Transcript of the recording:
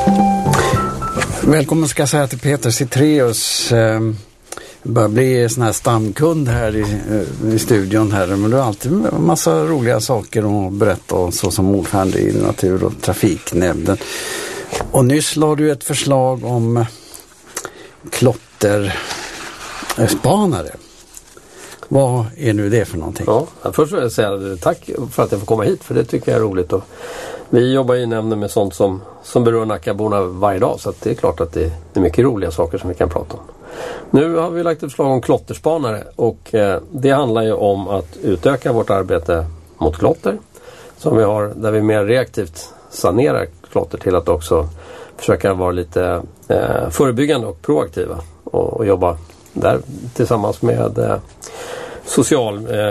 Välkommen ska jag säga till Peter Citreus. Börjar bli sån här stamkund här i studion här. Men du har alltid en massa roliga saker att berätta om, så som ordförande i Natur- och trafiknämnden. Och nyss la du ett förslag om klotterspanare. Vad är nu det för någonting? Ja, först vill jag säga tack för att jag får komma hit, för det tycker jag är roligt. Och vi jobbar i nämnden med sånt som berör Nackaborna varje dag, så att det är klart att det är mycket roliga saker som vi kan prata om. Nu har vi lagt ett förslag om klotterspanare, och det handlar ju om att utöka vårt arbete mot klotter som vi har, där vi mer reaktivt sanerar klotter, till att också försöka vara lite förebyggande och proaktiva och jobba där tillsammans med